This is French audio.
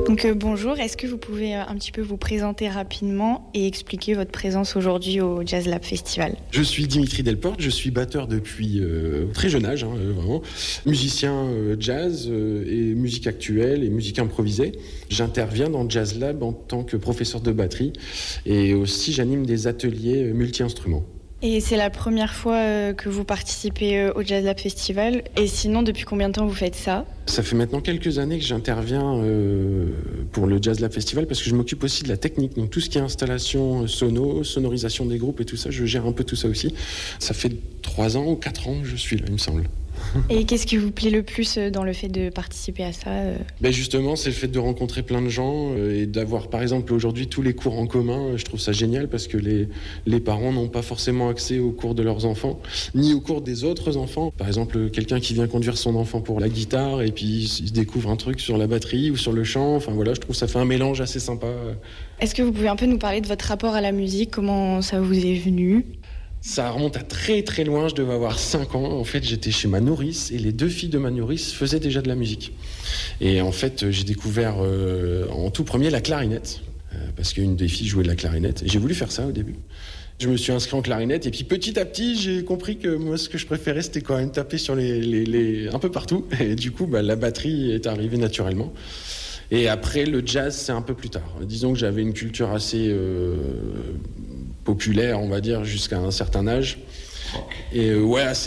Donc bonjour, est-ce que vous pouvez un petit peu vous présenter rapidement et expliquer votre présence aujourd'hui au Jazz Lab Festival ? Je suis Dimitri Delporte, je suis batteur depuis très jeune âge, vraiment. Musicien jazz et musique actuelle et musique improvisée. J'interviens dans Jazz Lab en tant que professeur de batterie et aussi j'anime des ateliers multi-instruments. Et c'est la première fois que vous participez au Jazz Lab Festival. Et sinon, depuis combien de temps vous faites ça ? Ça fait maintenant quelques années que j'interviens pour le Jazz Lab Festival parce que je m'occupe aussi de la technique. Donc tout ce qui est installation sonorisation des groupes et tout ça, je gère un peu tout ça aussi. Ça fait 3 ans ou 4 ans que je suis là, il me semble. Et qu'est-ce qui vous plaît le plus dans le fait de participer à ça ? Justement, c'est le fait de rencontrer plein de gens et d'avoir, par exemple, aujourd'hui tous les cours en commun. Je trouve ça génial parce que les parents n'ont pas forcément accès aux cours de leurs enfants, ni aux cours des autres enfants. Par exemple, quelqu'un qui vient conduire son enfant pour la guitare et puis il se découvre un truc sur la batterie ou sur le chant. Enfin voilà, je trouve que ça fait un mélange assez sympa. Est-ce que vous pouvez un peu nous parler de votre rapport à la musique ? Comment ça vous est venu ? Ça remonte à très très loin, je devais avoir 5 ans. En fait, j'étais chez ma nourrice et les 2 filles de ma nourrice faisaient déjà de la musique. Et en fait, j'ai découvert en tout premier la clarinette, parce qu'une des filles jouait de la clarinette. Et j'ai voulu faire ça au début. Je me suis inscrit en clarinette et puis petit à petit, j'ai compris que moi, ce que je préférais, c'était quand même taper sur les un peu partout. Et du coup, la batterie est arrivée naturellement. Et après, le jazz, c'est un peu plus tard. Disons que j'avais une culture assez populaire, on va dire, jusqu'à un certain âge. Et assez